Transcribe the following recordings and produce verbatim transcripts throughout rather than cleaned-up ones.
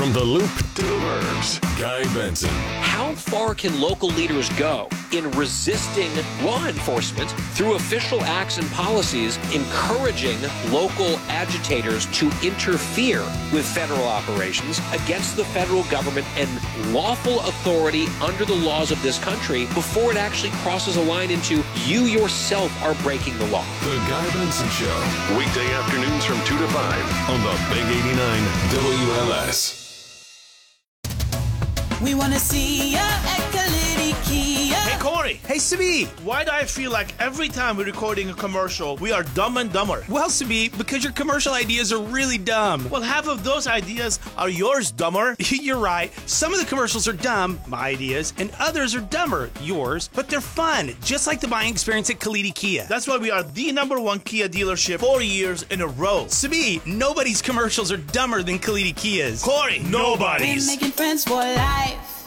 From the Loop to the Burbs, Guy Benson. How far can local leaders go in resisting law enforcement through official acts and policies, encouraging local agitators to interfere with federal operations against the federal government and lawful authority under the laws of this country before it actually crosses a line into you yourself are breaking the law? The Guy Benson Show. Weekday afternoons from two to five on the Big eighty-nine W L S. We want to see ya at Kalidi Kia. Hey, Corey. Hey, Sabi. Why do I feel like every time we're recording a commercial, we are dumb and dumber? Well, Sabi, because your commercial ideas are really dumb. Well, half of those ideas are yours, dumber. You're right. Some of the commercials are dumb, my ideas, and others are dumber, yours, but they're fun, just like the buying experience at Kalidi Kia. That's why we are the number one Kia dealership four years in a row. Sabi, nobody's commercials are dumber than Kalidi Kia's. Corey, nobody's. We're making friends for life.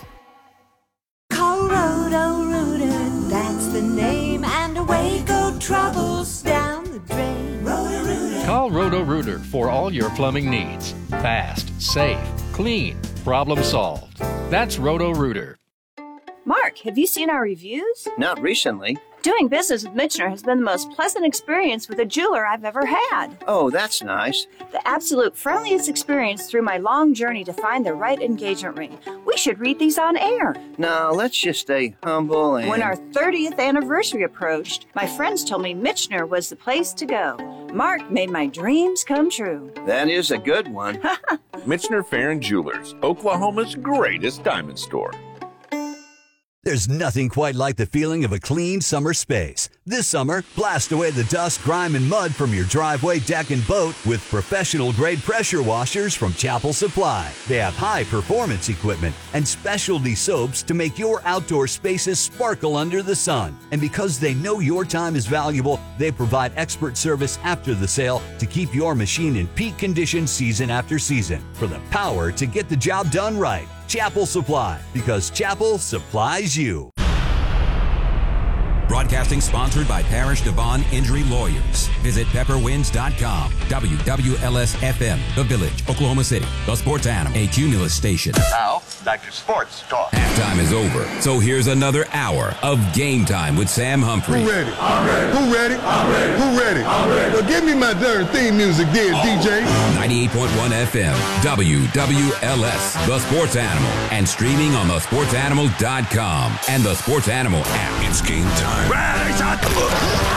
Call Roto-Rooter, that's the name, and away go troubles down the drain. Roto-Rooter. Call Roto-Rooter for all your plumbing needs. Fast, safe, clean, problem solved. That's Roto-Rooter. Mark, have you seen our reviews? Not recently. Doing business with Michener has been the most pleasant experience with a jeweler I've ever had. Oh, that's nice. The absolute friendliest experience through my long journey to find the right engagement ring. We should read these on air. Now, let's just stay humble and... When our thirtieth anniversary approached, my friends told me Michener was the place to go. Mark made my dreams come true. That is a good one. Michener Farron Jewelers, Oklahoma's greatest diamond store. There's nothing quite like the feeling of a clean summer space. This summer, blast away the dust, grime, and mud from your driveway, deck, and boat with professional-grade pressure washers from Chapel Supply. They have high-performance equipment and specialty soaps to make your outdoor spaces sparkle under the sun. And because they know your time is valuable, they provide expert service after the sale to keep your machine in peak condition season after season. For the power to get the job done right. Chapel Supply, because Chapel supplies you. Broadcasting sponsored by Parish Devon Injury Lawyers. Visit pepper winds dot com. W W L S F M, The Village, Oklahoma City. The Sports Animal, a Cumulus station. Now, back to sports talk. Halftime is over, so here's another hour of Game Time with Sam Humphrey. Who ready? I'm ready. Who ready? I'm ready. Who ready? I'm ready. Well, give me my darn theme music there, D J. ninety-eight point one F M, W W L S, The Sports Animal, and streaming on the sports animal dot com and the Sports Animal app. It's game time. Ready, shot the book.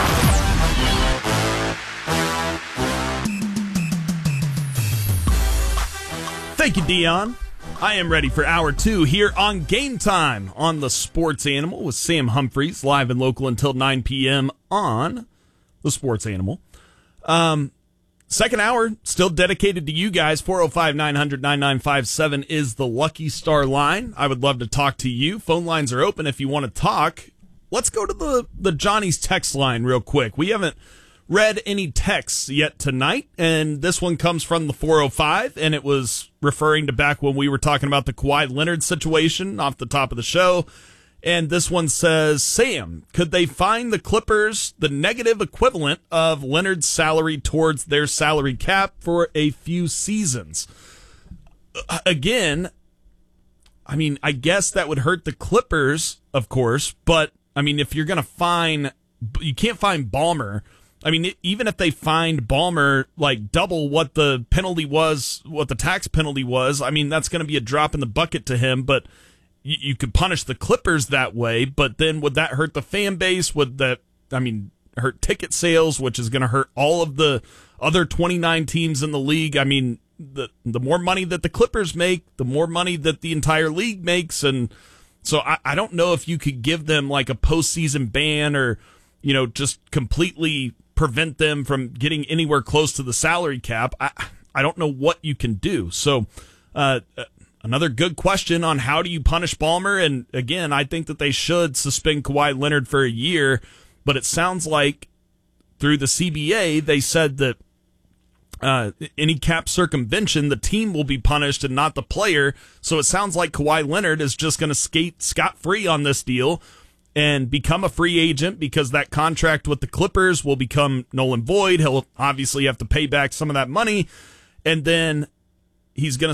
Thank you, Dion. I am ready for hour two here on Game Time on the Sports Animal with Sam Humphreys, live and local until nine p.m. on the Sports Animal. Um, second hour, still dedicated to you guys. four oh five, nine hundred, ninety-nine fifty-seven is the Lucky Star line. I would love to talk to you. Phone lines are open if you want to talk. Let's go to the, the Johnny's text line real quick. We haven't read any texts yet tonight, and this one comes from the four oh five, and it was referring to back when we were talking about the Kawhi Leonard situation off the top of the show. And this one says, Sam, could they find the Clippers the negative equivalent of Leonard's salary towards their salary cap for a few seasons? Again, I mean, I guess that would hurt the Clippers, of course, but I mean, if you're going to fine, you can't fine Ballmer. I mean, even if they fined Ballmer like double what the penalty was, what the tax penalty was, I mean, that's going to be a drop in the bucket to him, but you, you could punish the Clippers that way, but then would that hurt the fan base? Would that, I mean, hurt ticket sales, which is going to hurt all of the other twenty-nine teams in the league? I mean, the the more money that the Clippers make, the more money that the entire league makes, and so I, I don't know if you could give them like a postseason ban or, you know, just completely prevent them from getting anywhere close to the salary cap. I I don't know what you can do. So uh, another good question on how do you punish Ballmer? And again, I think that they should suspend Kawhi Leonard for a year, but it sounds like through the C B A, they said that uh, any cap circumvention, the team will be punished and not the player. So it sounds like Kawhi Leonard is just going to skate scot-free on this deal and become a free agent because that contract with the Clippers will become null and void. He'll obviously have to pay back some of that money, and then he's going to